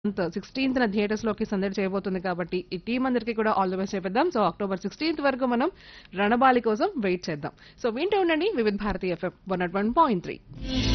16th theatres లోకి సందడి చేయబోతుంది కాబట్టి ఈ టీం అందరికీ కూడా ఆల్ ది బెస్ట్ చెప్పేద్దాం. సో అక్టోబర్ 16th వరకు మనం రణబాలి కోసం వెయిట్ చేద్దాం. సో వింటూ ఉండండి వివిధ భారతి ఎఫ్ఎం 101.3.